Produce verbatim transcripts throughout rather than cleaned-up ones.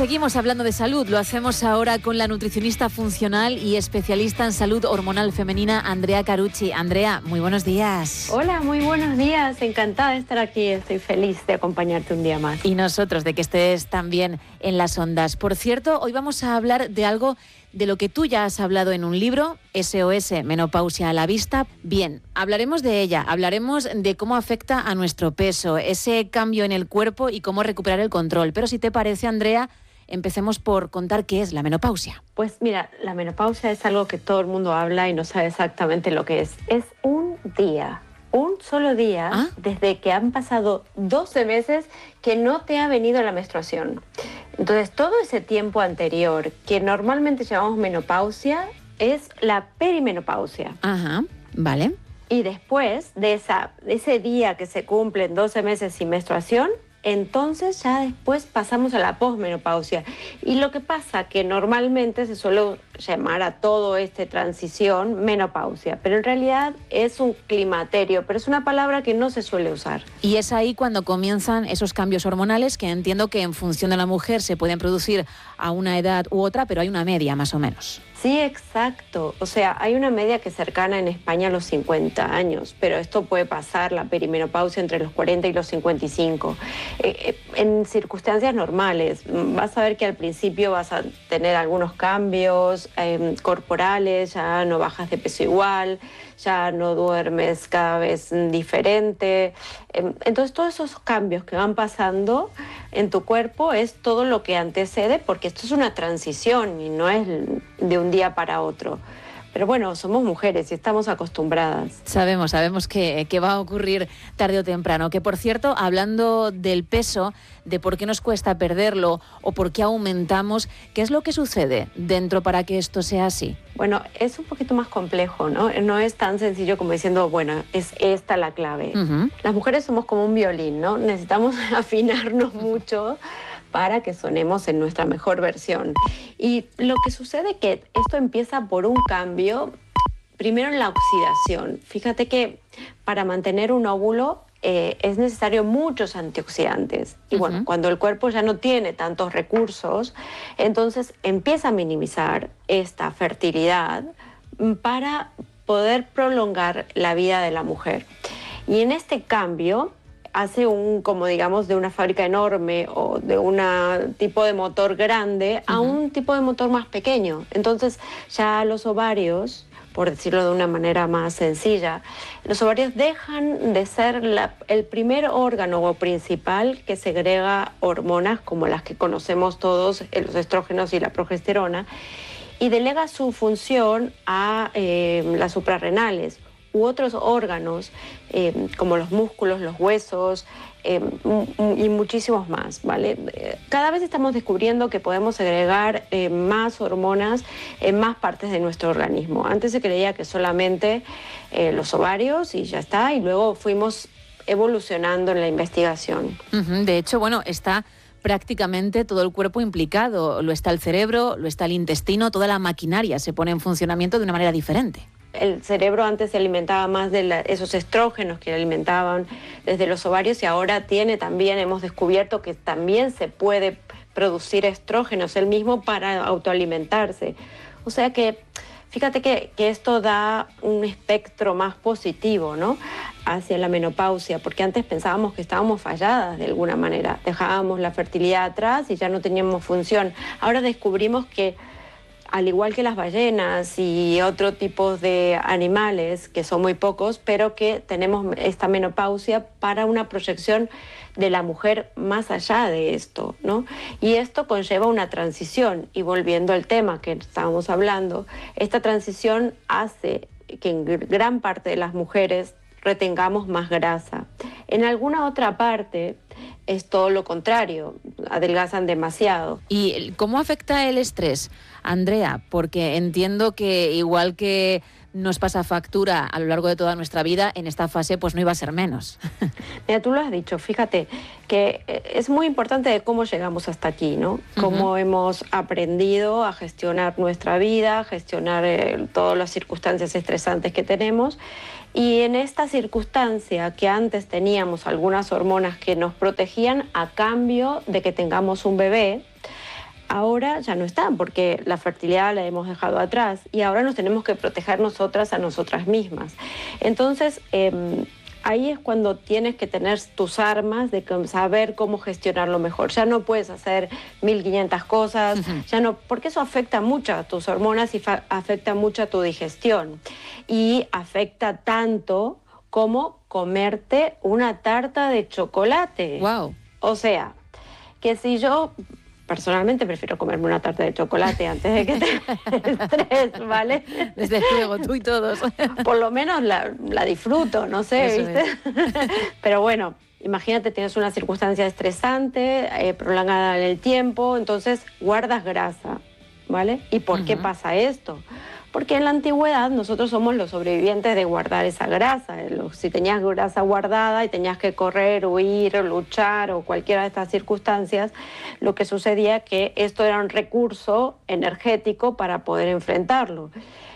seguimos hablando de salud. Lo hacemos ahora con la nutricionista funcional y especialista en salud hormonal femenina, Andrea Carucci. Andrea, muy buenos días. Hola, muy buenos días. Encantada de estar aquí. Estoy feliz de acompañarte un día más. Y nosotros de que estés también en las ondas. Por cierto, hoy vamos a hablar de algo de lo que tú ya has hablado en un libro, S O S, Menopausia a la vista. Bien, hablaremos de ella, hablaremos de cómo afecta a nuestro peso, ese cambio en el cuerpo y cómo recuperar el control. Pero si te parece, Andrea, empecemos por contar qué es la menopausia. Pues mira, la menopausia es algo que todo el mundo habla y no sabe exactamente lo que es. Es un día, un solo día, ¿Ah? desde que han pasado doce meses que no te ha venido la menstruación. Entonces, todo ese tiempo anterior, que normalmente llamamos menopausia, es la perimenopausia. Ajá, vale. Y después de, esa, de ese día que se cumplen doce meses sin menstruación, entonces ya después pasamos a la posmenopausia. Y lo que pasa que normalmente se suele llamar a todo esta transición menopausia, pero en realidad es un climaterio, pero es una palabra que no se suele usar. Y es ahí cuando comienzan esos cambios hormonales que entiendo que en función de la mujer se pueden producir a una edad u otra, pero hay una media más o menos. Sí, exacto. O sea, hay una media que es cercana en España a los cincuenta años, pero esto puede pasar, la perimenopausia, entre los cuarenta y los cincuenta y cinco. Eh, en circunstancias normales, vas a ver que al principio vas a tener algunos cambios eh, corporales, ya no bajas de peso igual, ya no duermes cada vez diferente. Entonces, todos esos cambios que van pasando en tu cuerpo es todo lo que antecede, porque esto es una transición y no es de un día para otro. Pero bueno, somos mujeres y estamos acostumbradas. Sabemos, sabemos que, que va a ocurrir tarde o temprano. Que, por cierto, hablando del peso, de por qué nos cuesta perderlo o por qué aumentamos, ¿qué es lo que sucede dentro para que esto sea así? Bueno, es un poquito más complejo, ¿no? No es tan sencillo como diciendo, bueno, es esta la clave. Uh-huh. Las mujeres somos como un violín, ¿no? Necesitamos afinarnos mucho para que sonemos en nuestra mejor versión. Y lo que sucede es que esto empieza por un cambio, primero en la oxidación. Fíjate que para mantener un óvulo eh, es necesario muchos antioxidantes. Y bueno, uh-huh. cuando el cuerpo ya no tiene tantos recursos, entonces empieza a minimizar esta fertilidad para poder prolongar la vida de la mujer. Y en este cambio hace un, como digamos, de una fábrica enorme o de un tipo de motor grande a uh-huh. un tipo de motor más pequeño. Entonces ya los ovarios, por decirlo de una manera más sencilla, los ovarios dejan de ser la, el primer órgano principal que segrega hormonas como las que conocemos todos, los estrógenos y la progesterona, y delega su función a eh, las suprarrenales u otros órganos, eh, como los músculos, los huesos eh, y muchísimos más, ¿vale? Cada vez estamos descubriendo que podemos segregar eh, más hormonas en más partes de nuestro organismo. Antes se creía que solamente eh, los ovarios y ya está, y luego fuimos evolucionando en la investigación. Uh-huh. De hecho, bueno, está prácticamente todo el cuerpo implicado. Lo está el cerebro, lo está el intestino, toda la maquinaria se pone en funcionamiento de una manera diferente. El cerebro antes se alimentaba más de la, esos estrógenos que alimentaban desde los ovarios, y ahora tiene también, hemos descubierto que también se puede producir estrógenos él mismo para autoalimentarse. O sea que fíjate que, que esto da un espectro más positivo, ¿no?, hacia la menopausia, porque antes pensábamos que estábamos falladas de alguna manera, dejábamos la fertilidad atrás y ya no teníamos función. Ahora descubrimos que, al igual que las ballenas y otro tipo de animales, que son muy pocos, pero que tenemos esta menopausia para una proyección de la mujer más allá de esto, ¿no? Y esto conlleva una transición, y volviendo al tema que estábamos hablando, esta transición hace que en gran parte de las mujeres retengamos más grasa. En alguna otra parte es todo lo contrario, adelgazan demasiado. ¿Y cómo afecta el estrés, Andrea? Porque entiendo que igual que nos pasa factura a lo largo de toda nuestra vida, en esta fase pues no iba a ser menos. Mira, tú lo has dicho, fíjate que es muy importante de cómo llegamos hasta aquí, ¿no? Cómo uh-huh. hemos aprendido a gestionar nuestra vida, a gestionar eh, todas las circunstancias estresantes que tenemos. Y en esta circunstancia que antes teníamos algunas hormonas que nos protegían a cambio de que tengamos un bebé, ahora ya no están porque la fertilidad la hemos dejado atrás y ahora nos tenemos que proteger nosotras a nosotras mismas. Entonces, eh, ahí es cuando tienes que tener tus armas de saber cómo gestionarlo mejor. Ya no puedes hacer mil quinientas cosas, uh-huh. ya no, porque eso afecta mucho a tus hormonas y fa- afecta mucho a tu digestión. Y afecta tanto como comerte una tarta de chocolate. Wow. O sea, que si yo... Personalmente prefiero comerme una tarta de chocolate antes de que te estrés, ¿vale? Desde luego, tú y todos. Por lo menos la, la disfruto, no sé, Eso ¿viste? Es. Pero bueno, imagínate, tienes una circunstancia estresante, eh, prolongada en el tiempo, entonces guardas grasa, ¿vale? ¿Y por uh-huh. qué pasa esto? Porque en la antigüedad nosotros somos los sobrevivientes de guardar esa grasa. Si tenías grasa guardada y tenías que correr, huir, luchar o cualquiera de estas circunstancias, lo que sucedía es que esto era un recurso energético para poder enfrentarlo.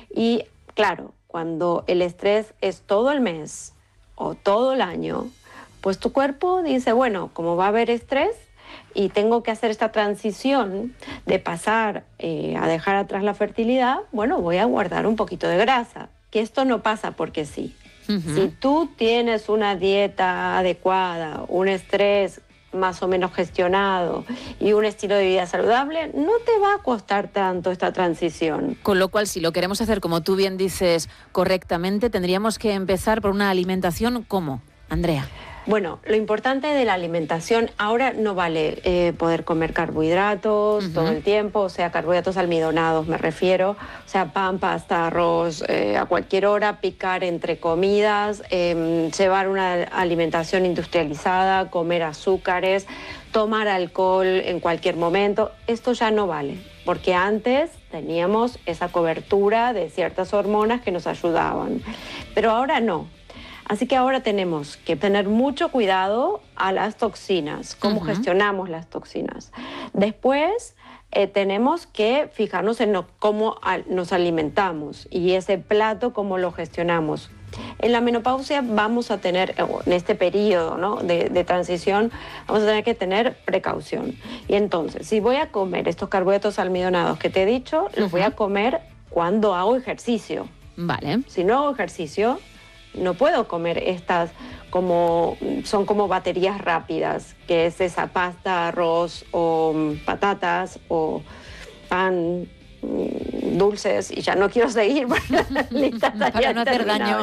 Y claro, cuando el estrés es todo el mes o todo el año, pues tu cuerpo dice, bueno, como va a haber estrés, y tengo que hacer esta transición de pasar eh, a dejar atrás la fertilidad, bueno, voy a guardar un poquito de grasa. Que esto no pasa porque sí. Uh-huh. Si tú tienes una dieta adecuada, un estrés más o menos gestionado y un estilo de vida saludable, no te va a costar tanto esta transición. Con lo cual, si lo queremos hacer, como tú bien dices, correctamente, tendríamos que empezar por una alimentación, ¿cómo, Andrea? Bueno, lo importante de la alimentación, ahora no vale eh, poder comer carbohidratos uh-huh. todo el tiempo, o sea, carbohidratos almidonados me refiero, o sea, pan, pasta, arroz, eh, a cualquier hora, picar entre comidas, eh, llevar una alimentación industrializada, comer azúcares, tomar alcohol en cualquier momento. Esto ya no vale, porque antes teníamos esa cobertura de ciertas hormonas que nos ayudaban, pero ahora no. Así que ahora tenemos que tener mucho cuidado a las toxinas, cómo uh-huh. gestionamos las toxinas. Después eh, tenemos que fijarnos en no, cómo al, nos alimentamos y ese plato, cómo lo gestionamos. En la menopausia vamos a tener, en este periodo, ¿no? de, de transición, vamos a tener que tener precaución. Y entonces, si voy a comer estos carbohidratos almidonados que te he dicho, uh-huh. los voy a comer cuando hago ejercicio. Vale. Si no hago ejercicio, no puedo comer estas como son como baterías rápidas, que es esa pasta, arroz o patatas o pan, dulces, y ya no quiero seguir la lista para no hacer daño.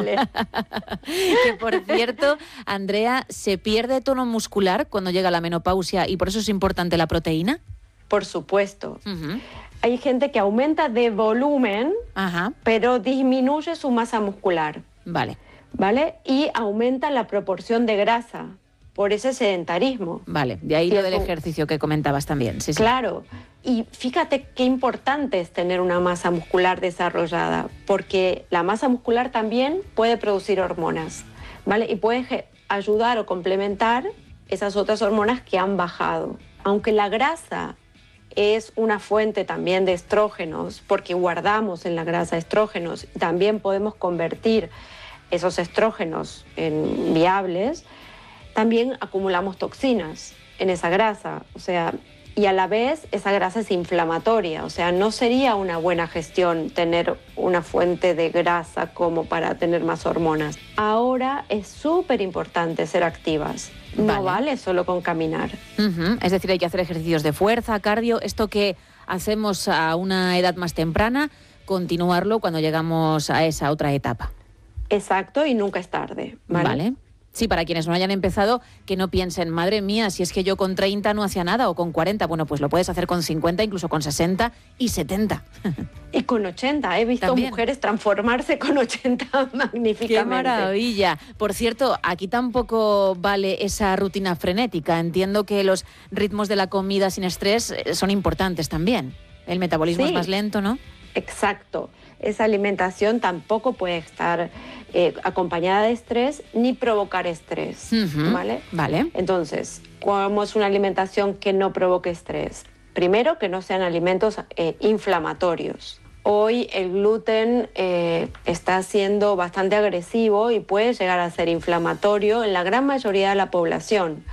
Que por cierto, Andrea, ¿se pierde tono muscular cuando llega la menopausia y por eso es importante la proteína? Por supuesto. Uh-huh. Hay gente que aumenta de volumen, uh-huh. pero disminuye su masa muscular. Vale. ¿Vale? Y aumenta la proporción de grasa por ese sedentarismo. Vale, de ahí lo del ejercicio que comentabas también. Sí, sí. Claro, y fíjate qué importante es tener una masa muscular desarrollada, porque la masa muscular también puede producir hormonas, ¿vale? Y puede ayudar o complementar esas otras hormonas que han bajado. Aunque la grasa es una fuente también de estrógenos, porque guardamos en la grasa estrógenos, y también podemos convertir esos estrógenos en viables, también acumulamos toxinas en esa grasa, o sea, y a la vez esa grasa es inflamatoria, o sea, no sería una buena gestión tener una fuente de grasa como para tener más hormonas. Ahora es súper importante ser activas, no vale. vale solo con caminar. Uh-huh. Es decir, hay que hacer ejercicios de fuerza, cardio, esto que hacemos a una edad más temprana, continuarlo cuando llegamos a esa otra etapa. Exacto, y nunca es tarde, ¿vale? Vale. Sí, para quienes no hayan empezado, que no piensen, madre mía, si es que yo con treinta no hacía nada o con cuarenta, bueno, pues lo puedes hacer con cincuenta, incluso con sesenta y setenta. Y con ochenta, he visto ¿También? mujeres transformarse con ochenta magníficamente. ¡Qué maravilla! Por cierto, aquí tampoco vale esa rutina frenética. Entiendo que los ritmos de la comida sin estrés son importantes también. El metabolismo sí. es más lento, ¿no? Exacto. Esa alimentación tampoco puede estar eh, acompañada de estrés ni provocar estrés, uh-huh. ¿vale? Vale. Entonces, ¿cómo es una alimentación que no provoque estrés? Primero, que no sean alimentos eh, inflamatorios. Hoy el gluten eh, está siendo bastante agresivo y puede llegar a ser inflamatorio en la gran mayoría de la población.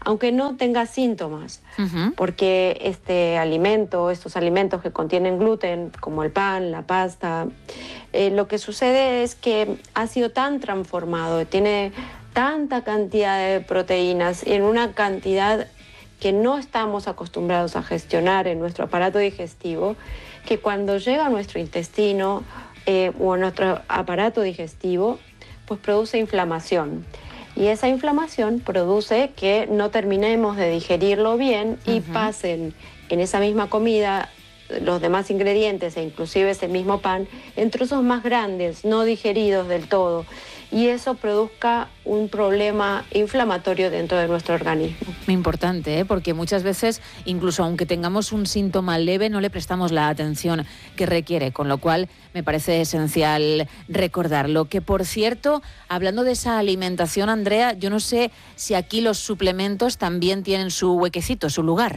aunque no tenga síntomas, Uh-huh. porque este alimento, estos alimentos que contienen gluten, como el pan, la pasta, eh, lo que sucede es que ha sido tan transformado, tiene tanta cantidad de proteínas en una cantidad que no estamos acostumbrados a gestionar en nuestro aparato digestivo, que cuando llega a nuestro intestino eh, o a nuestro aparato digestivo, pues produce inflamación. Y esa inflamación produce que no terminemos de digerirlo bien y uh-huh. pasen en esa misma comida los demás ingredientes e inclusive ese mismo pan en trozos más grandes, no digeridos del todo. Y eso produzca un problema inflamatorio dentro de nuestro organismo. Muy importante, ¿eh? Porque muchas veces, incluso aunque tengamos un síntoma leve, no le prestamos la atención que requiere, con lo cual me parece esencial recordarlo. Que, por cierto, hablando de esa alimentación, Andrea, yo no sé si aquí los suplementos también tienen su huequecito, su lugar.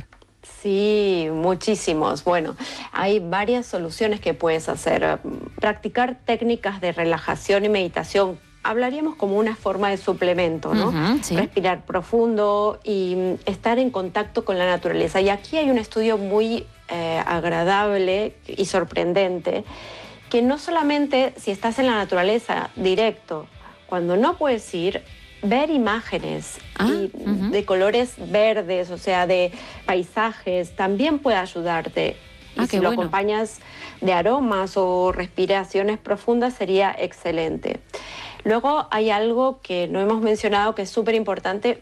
Sí, muchísimos. Bueno, hay varias soluciones que puedes hacer. Practicar técnicas de relajación y meditación. Hablaríamos como una forma de suplemento, ¿no? Uh-huh, sí. Respirar profundo y estar en contacto con la naturaleza. Y aquí hay un estudio muy eh, agradable y sorprendente, que no solamente si estás en la naturaleza directo, cuando no puedes ir, ver imágenes ah, y uh-huh. de colores verdes, o sea, de paisajes, también puede ayudarte. Y ah, si lo bueno. acompañas de aromas o respiraciones profundas, sería excelente. Luego hay algo que no hemos mencionado que es súper importante,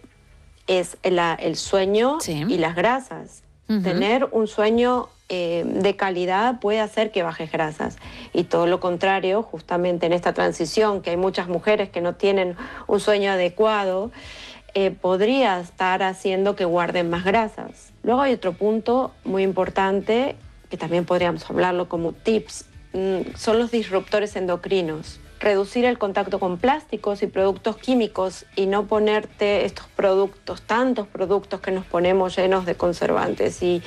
es la, el sueño sí. y las grasas. Uh-huh. Tener un sueño eh, de calidad puede hacer que bajes grasas. Y todo lo contrario, justamente en esta transición, que hay muchas mujeres que no tienen un sueño adecuado, eh, podría estar haciendo que guarden más grasas. Luego hay otro punto muy importante, que también podríamos hablarlo como tips, mmm, son los disruptores endocrinos. Reducir el contacto con plásticos y productos químicos y no ponerte estos productos, tantos productos que nos ponemos llenos de conservantes y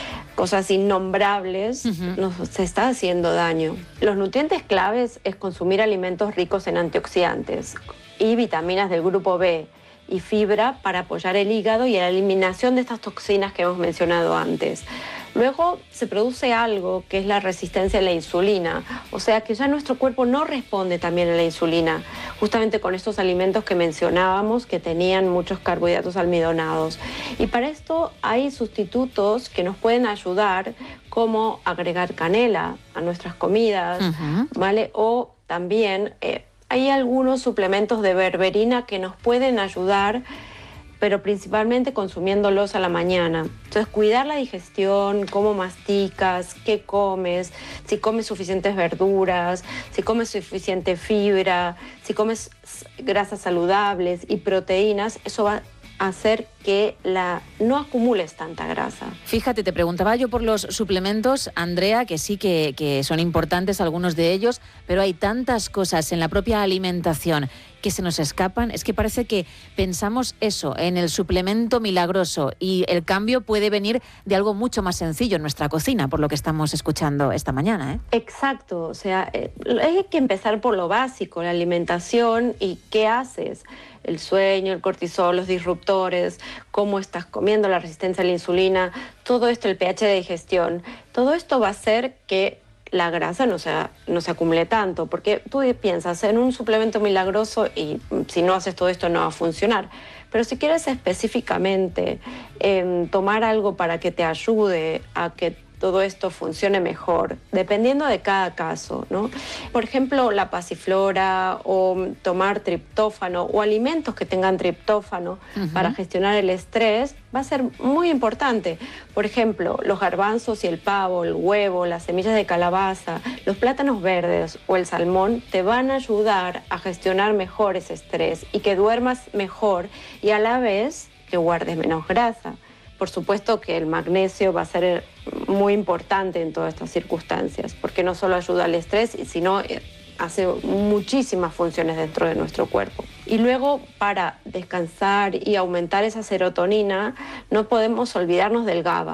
cosas innombrables, uh-huh. nos está haciendo daño. Los nutrientes claves es consumir alimentos ricos en antioxidantes y vitaminas del grupo B y fibra para apoyar el hígado y la eliminación de estas toxinas que hemos mencionado antes. Luego se produce algo que es la resistencia a la insulina, o sea que ya nuestro cuerpo no responde también a la insulina, justamente con estos alimentos que mencionábamos que tenían muchos carbohidratos almidonados. Y para esto hay sustitutos que nos pueden ayudar, como agregar canela a nuestras comidas, uh-huh. ¿vale? O también eh, hay algunos suplementos de berberina que nos pueden ayudar, pero principalmente consumiéndolos a la mañana. Entonces, cuidar la digestión, cómo masticas, qué comes, si comes suficientes verduras, si comes suficiente fibra, si comes grasas saludables y proteínas, eso va a hacer que la, no acumules tanta grasa. Fíjate, te preguntaba yo por los suplementos, Andrea, que sí que, que son importantes algunos de ellos, pero hay tantas cosas en la propia alimentación que se nos escapan. Es que parece que pensamos eso, en el suplemento milagroso, y el cambio puede venir de algo mucho más sencillo en nuestra cocina, por lo que estamos escuchando esta mañana, ¿eh? Exacto, o sea, eh, hay que empezar por lo básico, la alimentación y qué haces. El sueño, el cortisol, los disruptores, cómo estás comiendo, la resistencia a la insulina, todo esto, el pH de digestión, todo esto va a hacer que la grasa no se, no se acumule tanto, porque tú piensas en un suplemento milagroso y si no haces todo esto no va a funcionar. Pero si quieres específicamente eh, tomar algo para que te ayude a que todo esto funcione mejor, dependiendo de cada caso, ¿no? Por ejemplo, la pasiflora o tomar triptófano o alimentos que tengan triptófano uh-huh. para gestionar el estrés va a ser muy importante. Por ejemplo, los garbanzos y el pavo, el huevo, las semillas de calabaza, los plátanos verdes o el salmón te van a ayudar a gestionar mejor ese estrés y que duermas mejor y a la vez que guardes menos grasa. Por supuesto que el magnesio va a ser muy importante en todas estas circunstancias, porque no solo ayuda al estrés, sino hace muchísimas funciones dentro de nuestro cuerpo. Y luego, para descansar y aumentar esa serotonina, no podemos olvidarnos del GABA.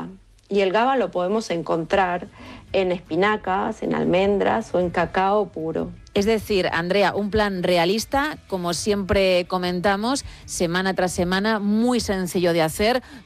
Y el GABA lo podemos encontrar en espinacas, en almendras o en cacao puro. Es decir, Andrea, un plan realista, como siempre comentamos, semana tras semana, muy sencillo de hacer.